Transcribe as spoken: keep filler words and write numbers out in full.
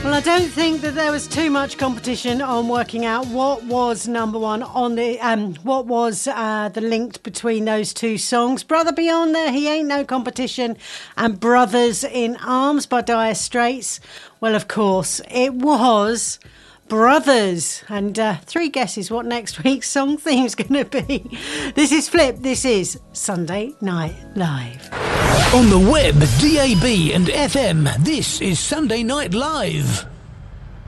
Well, I don't think that there was too much competition on working out what was number one on the um what was uh, the link between those two songs. Brother Beyond There, He Ain't No Competition, and Brothers in Arms by Dire Straits. Well, of course, it was Brothers. And uh, three guesses what next week's song theme's going to be. This is Flip. This is Sunday Night Live. On the web, D A B and F M, this is Sunday Night Live.